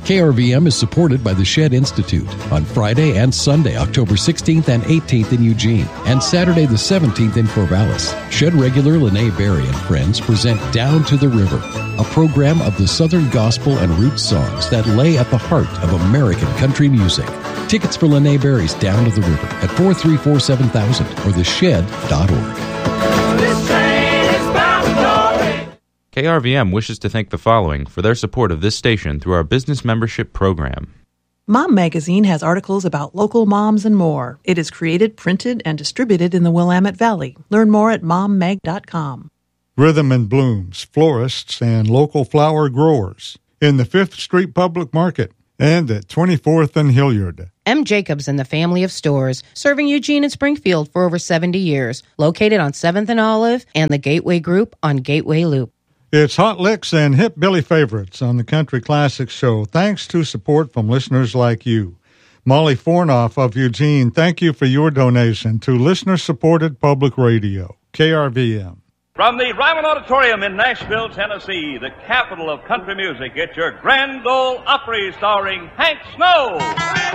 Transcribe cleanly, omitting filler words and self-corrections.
KRVM is supported by the Shed Institute on Friday and Sunday, October 16th and 18th in Eugene, and Saturday the 17th in Corvallis. Shed regular Lene Berry and friends present Down to the River, a program of the Southern gospel and roots songs that lay at the heart of American country music. Tickets for Lene Berry's Down to the River at 434-7000 or theshed.org. KRVM wishes to thank the following for their support of this station through our business membership program. Mom Magazine has articles about local moms and more. It is created, printed, and distributed in the Willamette Valley. Learn more at mommag.com. Rhythm and Blooms, florists and local flower growers in the 5th Street Public Market and at 24th and Hilliard. M. Jacobs and the family of stores, serving Eugene and Springfield for over 70 years, located on 7th and Olive and the Gateway Group on Gateway Loop. It's Hot Licks and Hip Billy favorites on the Country Classics Show, thanks to support from listeners like you. Molly Fornoff of Eugene, thank you for your donation to listener-supported public radio, KRVM. From the Ryman Auditorium in Nashville, Tennessee, the capital of country music, it's your Grand Ole Opry starring Hank Snow.